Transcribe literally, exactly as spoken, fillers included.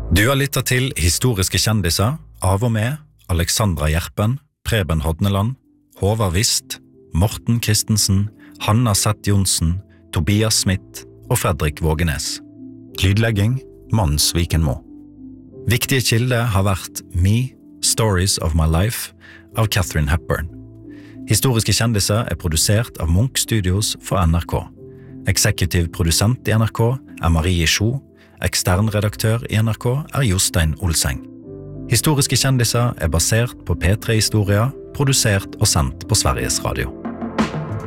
Du har lyttet til Historiske kjendiser, av og med Alexandra Gjerpen, Preben Hodneland, Håvard Vist, Morten Kristensen, Hanna Seth Jonsen, Tobias Smith og Fredrik Vågenes. Lydlegging, Mons Vikenmo. Viktige kilder har vært Me, Stories of My Life av Catherine Hepburn. Historiske kjendiser er produsert av Munch Studios for N R K. Eksekutiv produsent i N R K er Marie Scho. Eksternredaktør i N R K er Jostein Olseng. Historiske kjendiser er basert på P tre Historia, produsert og sendt på Sveriges Radio.